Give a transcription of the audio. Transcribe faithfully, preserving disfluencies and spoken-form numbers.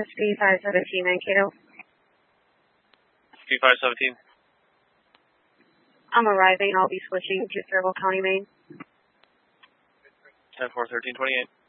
S B five seventeen Mankato. S B five seventeen. I'm arriving. I'll be switching to Fairville County, Maine. ten four thirteen twenty-eight.